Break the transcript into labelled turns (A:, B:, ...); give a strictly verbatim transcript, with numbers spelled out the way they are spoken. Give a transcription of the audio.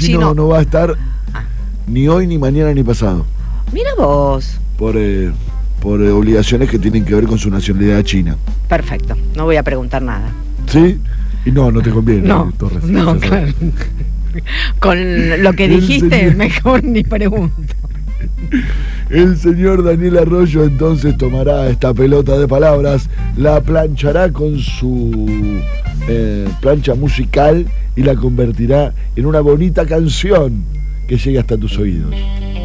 A: Chino,
B: Chino
A: no va a estar
B: Ah.
A: ni hoy, ni mañana, ni pasado.
B: Mira vos.
A: Por, eh, por eh, obligaciones que tienen que ver con su nacionalidad china.
B: Perfecto, no voy a preguntar nada.
A: ¿Sí? Y no, no te conviene.
B: No,
A: eh, Torres,
B: no,
A: ya
B: claro.
A: sabes.
B: Con lo que
A: El
B: dijiste,
A: señor-
B: mejor ni pregunto.
A: El señor Daniel Arroyo entonces tomará esta pelota de palabras, la planchará con su eh, plancha musical y la convertirá en una bonita canción que llegue hasta tus oídos.